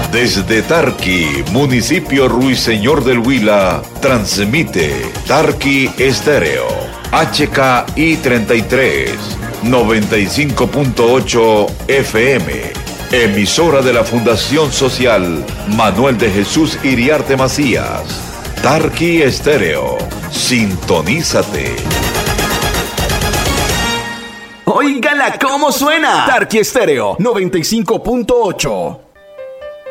Desde Tarqui, municipio Ruiseñor del Huila, transmite Tarqui Estéreo, HKI 33, 95.8 FM, emisora de la Fundación Social Manuel de Jesús Iriarte Macías. Tarqui Estéreo, sintonízate. Óigala cómo suena. Tarqui Estéreo 95.8.